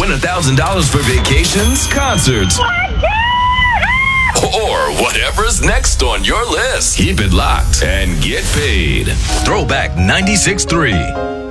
Win $1,000 for vacations, concerts, or whatever's next on your list. Keep it locked and get paid. Throwback 96.3.